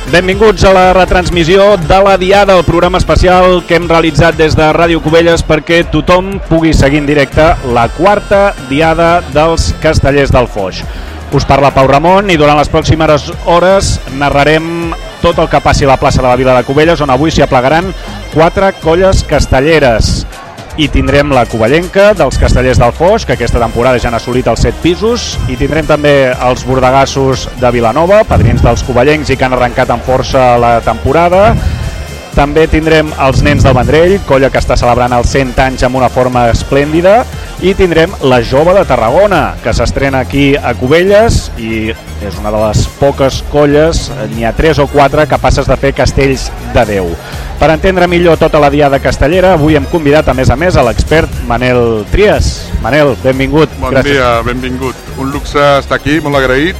Benvinguts a la retransmissió de la Diada, el programa especial que hem realitzat des de Ràdio Cubelles perquè tothom pugui seguir en directe la quarta Diada dels Castellers del Foix. Us parla Pau Ramon i durant les pròximes hores narrarem tot el que passi a la plaça de la Vila de Cubelles, on avui s'hi aplegaran 4 colles castelleres. I tindrem la covellenca dels Castellers del Foix, que aquesta temporada ja han assolit els 7 pisos, i tindrem també els bordegassos de Vilanova, padrins dels covellencs i que han arrencat amb força la temporada. També tindrem els nens del Vendrell, colla que està celebrant els 100 anys amb una forma esplèndida, i tindrem la Jove de Tarragona, que s'estrena aquí a Cubelles i és una de les poques colles, n'hi ha 3 o 4 capaces de fer castells de Déu. Per entendre millor tota la Diada castellera, avui hem convidat a més a l'expert Manel Trias. Manel, benvingut. Bon dia, benvingut. Un luxe estar aquí, molt agraït,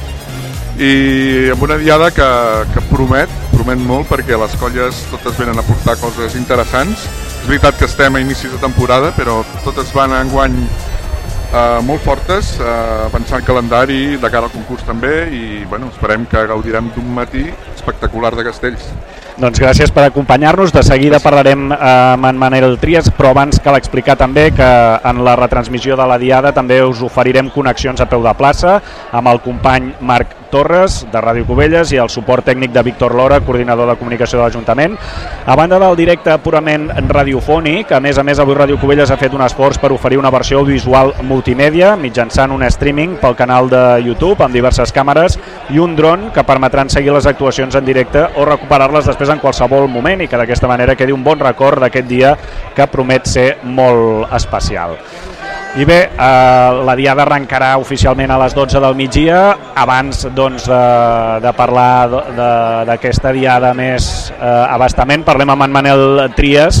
i amb una Diada que promet molt, perquè les colles totes venen a portar coses interessants. És veritat que estem a inicis de temporada, però totes van enguany molt fortes, pensant calendari de cara al concurs també, i bueno, esperem que gaudirem d'un matí espectacular de castells. Doncs gràcies per acompanyar-nos. De seguida parlarem amb en Manel Trias, però abans cal explicar també que en la retransmissió de la Diada també us oferirem connexions a peu de plaça amb el company Marc Torres, de Ràdio Cubelles, i el suport tècnic de Víctor Lora, coordinador de comunicació de l'Ajuntament. A banda del directe purament radiofònic, a més avui Ràdio Cubelles ha fet un esforç per oferir una versió audiovisual multimèdia mitjançant un streaming pel canal de YouTube amb diverses càmeres i un dron que permetran seguir les actuacions en directe o recuperar-les després en qualsevol moment, i que d'aquesta manera quedi un bon record d'aquest dia que promet ser molt especial. I bé, la Diada arrencarà oficialment a les 12 del migdia. Abans doncs, de parlar d'aquesta Diada més abastament, parlem amb en Manel Trias.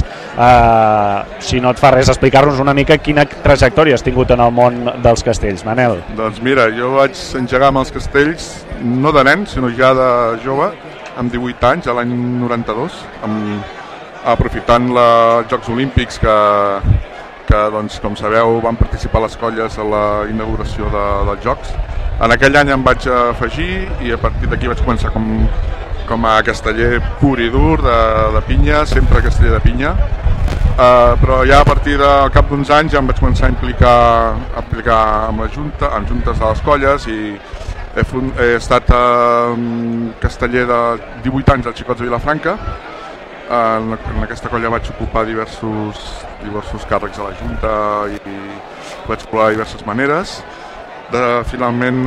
Si no et fa res, explicar-nos una mica quina trajectòria has tingut en el món dels castells, Manel. Doncs mira, jo vaig engegar amb els castells no de nen, sinó ja de jove, amb 18 anys, a l'any 92, aprofitant els Jocs Olímpics que doncs, com sabeu, van participar les colles a la inauguració dels Jocs. En aquell any em vaig afegir i a partir d'aquí vaig començar com a casteller pur i dur, de pinya, sempre casteller de pinya. Però ja a partir del cap d'uns anys ja em vaig començar a implicar amb la Junta, amb juntes de les colles, i he estat casteller de 18 anys als Xicots de Vilafranca. En aquesta colla vaig ocupar diversos càrrecs a la Junta i vaig explorar de diverses maneres. Finalment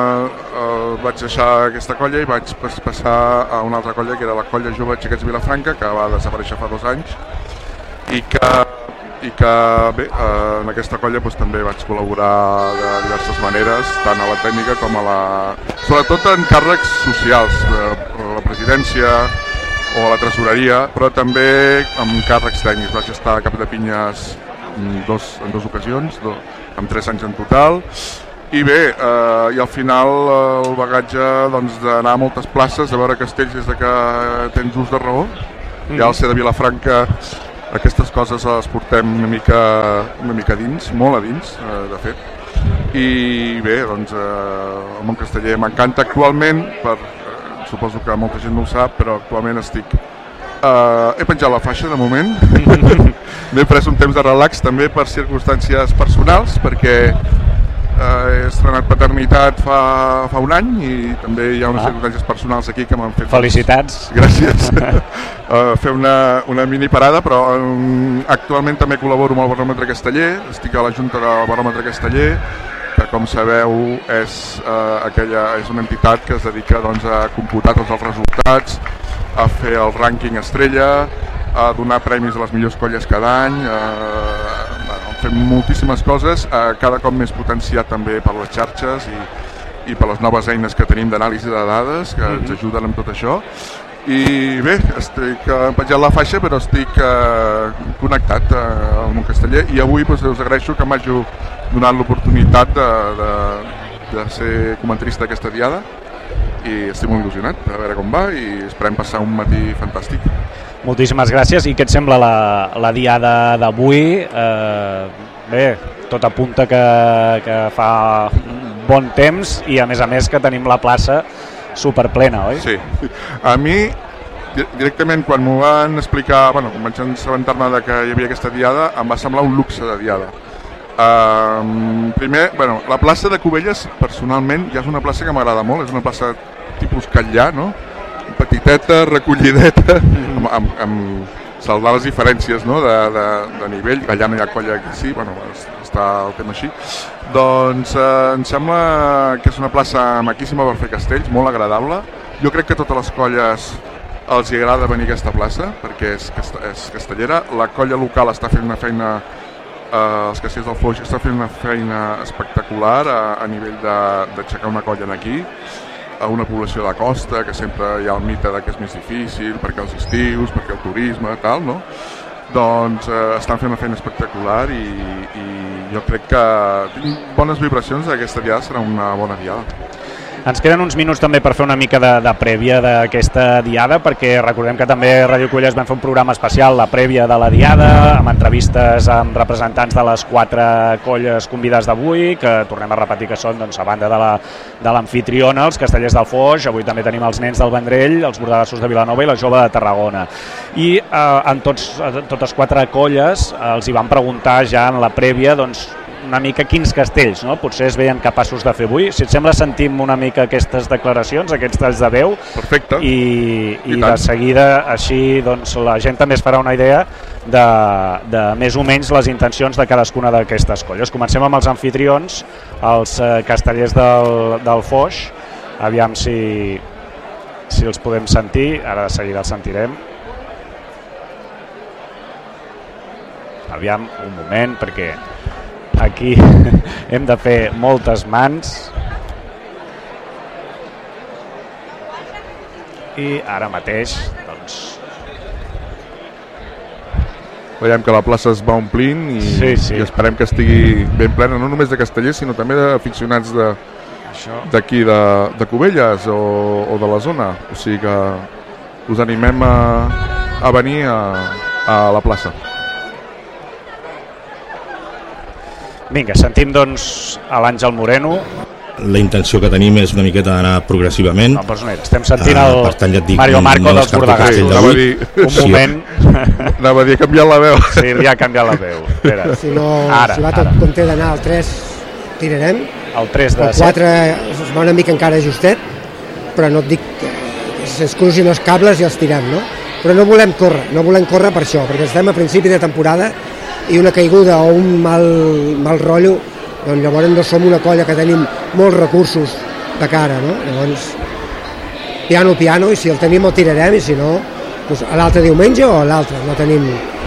vaig deixar aquesta colla i vaig passar a una altra colla, que era la colla Jove Xiquets de Vilafranca, que va desaparèixer fa 2 anys, i que bé, en aquesta colla doncs, també vaig col·laborar de diverses maneres, tant a la tècnica com a sobretot en càrrecs socials, a la presidència o a la tresoreria, però també amb càrrecs tècnics. Vaig estar a cap de pinyes en dos ocasions, amb 3 anys en total. I bé, i al final el bagatge doncs, d'anar a moltes places, de veure castells des que tens ús de raó. Ja al ser de Vilafranca aquestes coses les portem una mica dins, molt a dins, de fet. I bé, doncs el món casteller m'encanta actualment, suposo que molta gent no ho sap, però actualment he penjat la faixa de moment. M'he pres un temps de relax també per circumstàncies personals, perquè he estrenat paternitat fa un any i també hi ha unes circumstàncies personals aquí que m'han fet... Felicitats! Gràcies! Fer una mini parada, però actualment també col·laboro amb el Baròmetre Casteller, estic a la Junta del Baròmetre Casteller, que com sabeu és una entitat que es dedica doncs, a computar tots els resultats, a fer el rànquing estrella, a donar premis a les millors colles cada any, fem moltíssimes coses, cada cop més potenciat també per les xarxes i per les noves eines que tenim d'anàlisi de dades que ens ajuden amb tot això. I bé, estic penjant la faixa, però estic connectat al món casteller, i avui us agraeixo que m'hagi donat l'oportunitat de ser comentarista d'aquesta Diada, i estic molt il·lusionat a veure com va i esperem passar un matí fantàstic. Moltíssimes gràcies. I què et sembla la Diada d'avui? Bé, tot apunta que fa bon temps i a més que tenim la plaça superplena, oi? Sí. A mi, directament, quan m'ho van explicar, quan vaig assabentar-me que hi havia aquesta diada, em va semblar un luxe de diada. Primer, la plaça de Cubelles, personalment, ja és una plaça que m'agrada molt, és una plaça tipus Catllà, no? Petiteta, recollideta, amb salvar les diferències, no? de nivell, que allà no hi ha colla aquí sí, està el tema així. Doncs em sembla que és una plaça maquíssima per fer castells, molt agradable. Jo crec que a totes les colles els agrada venir a aquesta plaça, perquè és castellera. La colla local està fent una feina, els castells del Foix està fent una feina espectacular a nivell d'aixecar una colla aquí, a una població de costa, que sempre hi ha el mite que és més difícil, perquè els estius, perquè el turisme, tal, no? Doncs estan fent una feina espectacular i jo crec que tinc bones vibracions d'aquesta diada, serà una bona diada. Ens queden uns minuts també per fer una mica de prèvia d'aquesta diada, perquè recordem que també a Ràdio Cubelles vam fer un programa especial, la prèvia de la diada, amb entrevistes amb representants de les 4 colles convidats d'avui, que tornem a repetir que són, doncs, a banda de l'amfitriona, els Castellers del Foix, avui també tenim els nens del Vendrell, els Bordegassos de Vilanova i la Jove de Tarragona. I en totes 4 colles els hi van preguntar ja en la prèvia, doncs, una mica quins castells, no? Potser es veien capaços de fer avui. Si et sembla, sentim una mica aquestes declaracions, aquests talls de veu. Perfecte. I de seguida, així, doncs, la gent també es farà una idea de més o menys les intencions de cadascuna d'aquestes colles. Comencem amb els anfitrions, els castellers del Foix. Aviam si els podem sentir. Ara de seguida els sentirem. Aviam, un moment, perquè aquí hem de fer moltes mans i ara mateix doncs veiem que la plaça es va omplint i esperem que estigui ben plena, no només de castellers sinó també d'aficionats d'aquí de Cubelles o de la zona, o sigui que us animem a venir a la plaça. Vinga, sentim doncs a l'Àngel Moreno. La intenció que tenim és una miqueta d'anar progressivament. No, doncs mira, estem sentint el tant, ja et dic, Mario Marco dels Bordegassos. Un moment. Anava a dir, ha canviat la veu. Sí, li ha canviat la veu. Espera. Si va tot com té d'anar al 3, tirarem. El 3 de 7. El 4 es va una mica encara justet, però no et dic que se'ns cruzin els cables i els tirem, no? Però no volem córrer per això, perquè estem a principi de temporada i una caiguda o un mal rotllo, doncs llavors no som una colla que tenim molts recursos de cara, no? Llavors, piano, i si el tenim el tirarem, i si no, doncs a l'altre diumenge o a l'altre. No tenim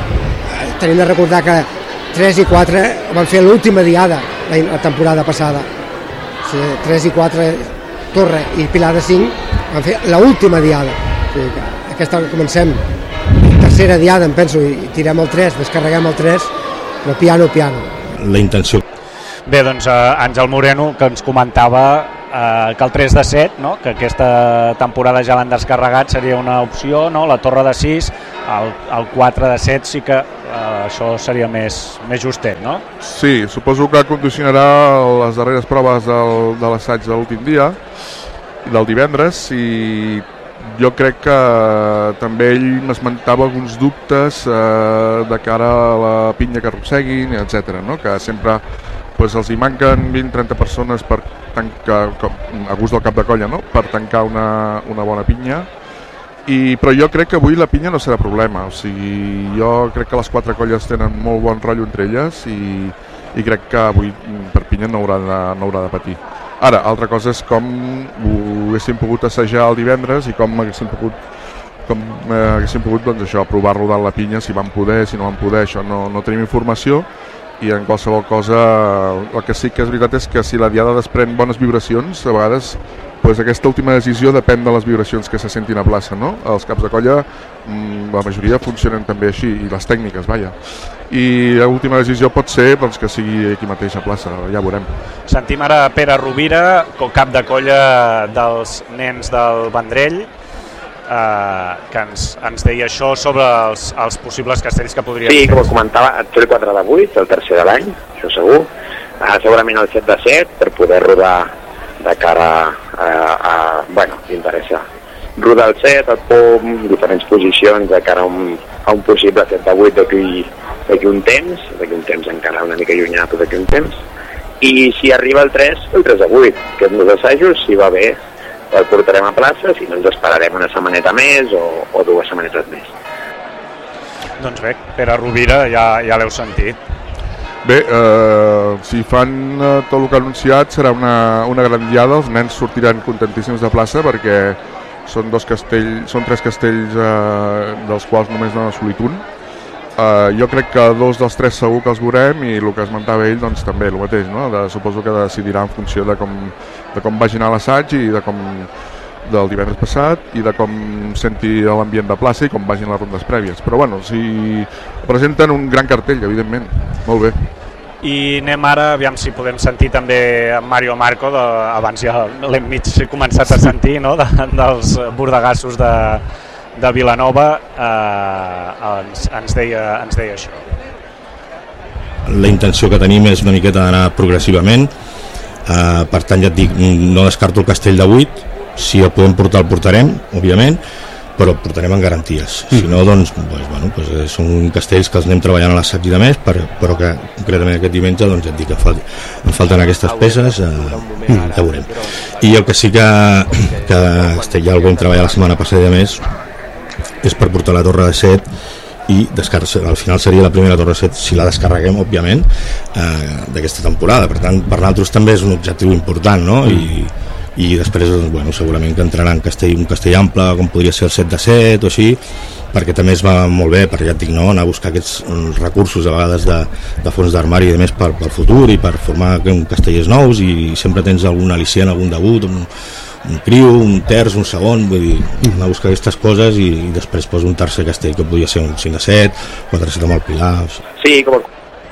de recordar que 3 i 4 van fer l'última diada la temporada passada. O sigui, 3 i 4, Torre i Pilar de 5 van fer l'última diada. O sigui, que aquesta comencem tercera diada, em penso, i tirem el 3, descarreguem el 3, però piano. La intenció. Bé, doncs Àngel Moreno, que ens comentava que el 3 de 7, no? Que aquesta temporada ja l'han descarregat, seria una opció, no? La torre de 6, el 4 de 7 sí que això seria més justet, no? Sí, suposo que condicionarà les darreres proves de l'assaig de l'últim dia, del divendres, i jo crec que també ell m'esmentava alguns dubtes de cara a la pinya que arrosseguin, etc. No? Que sempre els hi manquen 20-30 persones per tancar, a gust del cap de colla, no? Per tancar una bona pinya. Però jo crec que avui la pinya no serà problema. O sigui, jo crec que les 4 colles tenen molt bon rotllo entre elles i crec que avui per pinya no haurà de patir. Ara, altra cosa és com ho haguéssim pogut assajar el divendres i com haguéssim pogut doncs això, provar rodant la pinya, si vam poder, si no vam poder, això no tenim informació, i en qualsevol cosa el que sí que és veritat és que si la diada desprèn bones vibracions, a vegades doncs aquesta última decisió depèn de les vibracions que se sentin a plaça, no? Els caps de colla, la majoria funcionen també així, i les tècniques, vaja. I l'última decisió pot ser doncs, que sigui aquí mateix a plaça, ja veurem. Sentim ara Pere Rovira, cap de colla dels nens del Vendrell, que ens deia això sobre els possibles castells que podrien fer. Sí, com comentava, té el 4 de 8, el tercer de l'any, això segur. Segurament el 7 de 7, per poder rodar de cara interessa rodar el set, el pom, diferents posicions de cara a un possible set de 8 d'aquí un temps encara una mica llunyà, però d'aquí un temps, i si arriba el 3 de 8, que és els assajos, si va bé el portarem a plaça, si no ens esperarem una setmaneta més o 2 setmanetes més. Doncs bé, Pere Rovira, ja l'heu sentit. Bé, si fan tot el que ha anunciat serà una gran diada, els nens sortiran contentíssims de plaça perquè són 3 castells dels quals només n'han assolit un. Jo crec que 2 dels 3 segur que els veurem i el que esmentava ell doncs també el mateix, no? Suposo que decidirà en funció de com vagi anar l'assaig i del divendres passat i de com senti l'ambient de plaça i com vagin les rondes prèvies. Però bueno, si presenten un gran cartell, evidentment. Molt bé. I anem ara, aviam si podem sentir també en Mario Marco, abans ja l'hem mig començat a sentir, no? Dels bordegassos de Vilanova, ens deia això. La intenció que tenim és una miqueta d'anar progressivament, per tant ja et dic, no descarto el castell de 8, si el podem portar el portarem, òbviament, però el portarem amb garanties. Si no, doncs són castells que els anem treballant a l'assaig i de més, però que concretament aquest diumenge doncs ja et dic que em falten aquestes peces, ja veurem. I el que sí que ja el vam treballar la setmana passada i de més és per portar la torre de 7 i al final seria la primera torre de 7 si la descarreguem, òbviament, d'aquesta temporada. Per tant, per nosaltres també és un objectiu important, no? I després segurament que entraran un castell ample com podria ser el 7 de 7 o així, perquè també es va molt bé per, ja et dic, no, anar a buscar aquests recursos a vegades de fons d'armari i de més pel futur i per formar castellers nous, i sempre tens algun al·licient, algun debut, un criu, un terç, un segon, vull dir, anar a buscar aquestes coses i després un tercer castell que podria ser un 5 de 7, 4 de 7 amb el Pilar. Sí, com...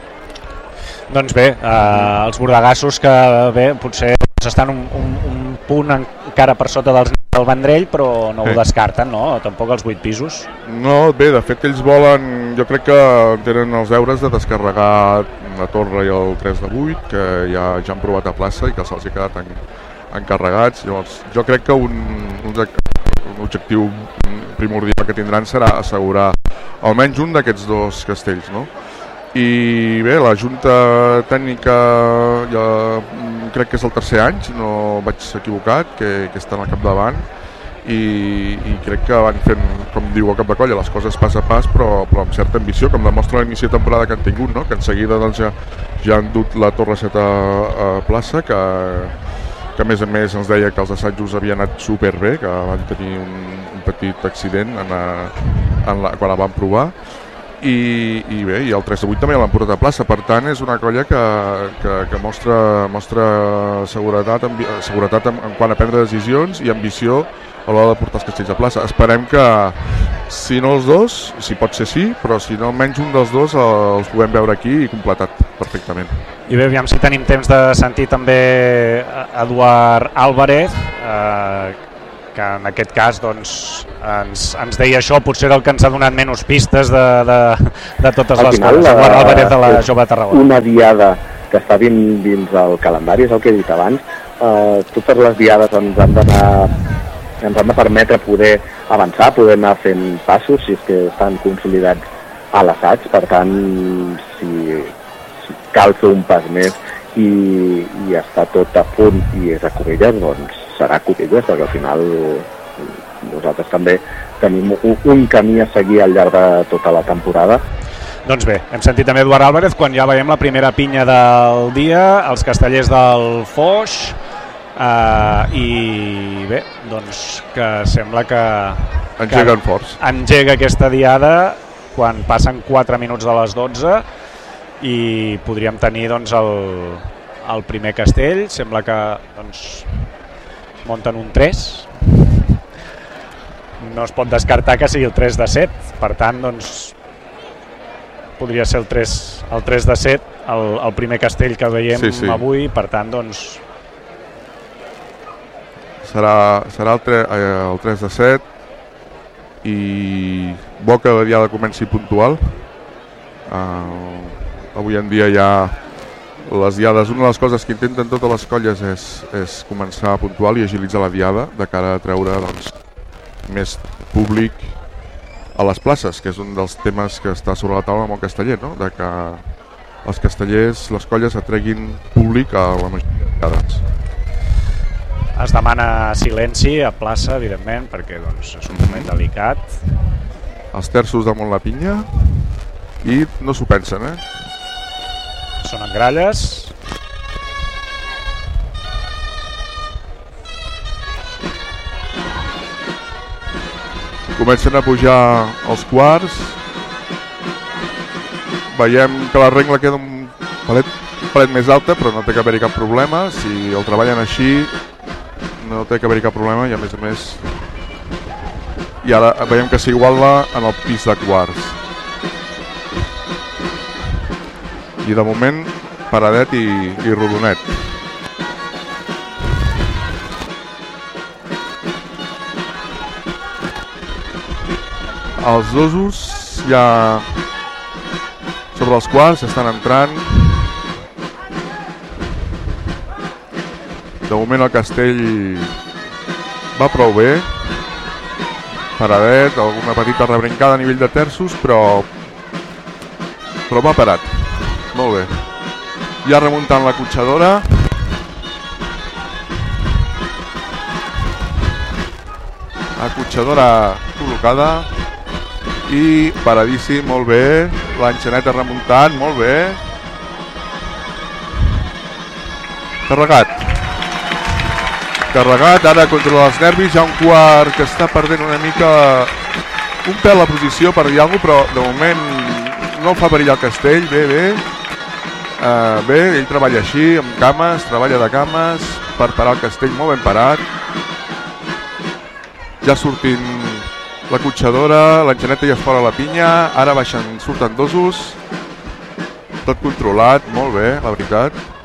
Doncs bé, els bordegassos que bé, potser estan un punt encara per sota del Vendrell, però no ho descarten, no? Tampoc els 8 pisos. No, bé, de fet ells volen, jo crec que tenen els deures de descarregar la torre i el 3 de 8, que ja han provat a plaça i que se'ls ha quedat encarregats. Llavors, jo crec que un objectiu primordial que tindran serà assegurar almenys un d'aquests 2 castells, no? I bé, la Junta Tècnica ja crec que és el tercer any, si no vaig equivocat, que estan al capdavant i crec que van fent, com diu el cap de colla, les coses pas a pas, però amb certa ambició, com demostra l'inici de temporada que han tingut, no? Que en seguida doncs, ja han dut la Torre 7 a plaça, que a més a més ens deia que els assajos havien anat superbé, que van tenir un petit accident quan la van provar. I bé, i el 3 de 8 també l'han portat a plaça, per tant és una colla que mostra seguretat en quant a prendre decisions i ambició a l'hora de portar els castells a plaça. Esperem que si no els 2, si pot ser sí, però si no almenys un dels 2 els puguem veure aquí i completat perfectament. I bé, aviam si tenim temps de sentir també Eduard Álvarez, que en aquest cas doncs, ens deia això, potser el que ens ha donat menys pistes de totes les coses. Eduard Álvarez de la Jove de Tarragona. Una diada que està dins el calendari, és el que he dit abans. Totes les diades ens han de permetre poder avançar, poder anar fent passos, si és que estan consolidats a l'assaig. Per tant, si cal fer un pas més i està tot a punt i és a Cubelles, doncs serà Cubelles, perquè al final nosaltres també tenim un camí a seguir al llarg de tota la temporada. Doncs bé, hem sentit també Eduard Álvarez quan ja veiem la primera pinya del dia, els castellers del Foix, i bé, doncs que sembla que engeguen forts. Engega aquesta diada quan passen 4 minuts de les 12 i podríem tenir doncs el primer castell. Sembla que doncs munten un 3, no es pot descartar que sigui el 3 de 7, per tant doncs podria ser el 3 de 7 el primer castell que veiem avui, per tant doncs serà el 3 de 7 i bo que la diada comenci puntual. Avui en dia ja les diades, una de les coses que intenten totes les colles és començar a puntual i agilitzar la diada de cara a treure doncs, més públic a les places, que és un dels temes que està sobre la taula amb el casteller, no? De que els castellers, les colles atreguin públic a la majoria de diades. Es demana silenci a plaça, evidentment, perquè doncs, és un moment delicat. Els terços damunt la pinya i no s'ho pensen, Sonen gralles. Comencen a pujar els quarts. Veiem que la rengla queda un palet més alta, però no té que haver-hi cap problema. Si el treballen així, no té que haver-hi cap problema i a més i ara veiem que s'iguala en el pis de quarts. I de moment paradet i rodonet. Els dosos ja sobre els quarts estan entrant. De moment el castell va prou bé. Paradet, alguna petita rebrincada a nivell de terços, però va parat. Molt bé. Ja remuntant la cotxadora. La cotxadora col·locada i paradíssim, molt bé. L'enxaneta remuntant, molt bé. Carregat, ara controla els nervis. Hi ha un quart que està perdent una mica un pèl la posició per dir alguna cosa, però de moment no fa perillar el castell. Bé, ell treballa així, amb cames, treballa de cames per parar el castell molt ben parat. Ja sortint la cotxadora, l'enxaneta ja es fora la pinya, ara surten dosos, tot controlat, molt bé, la veritat.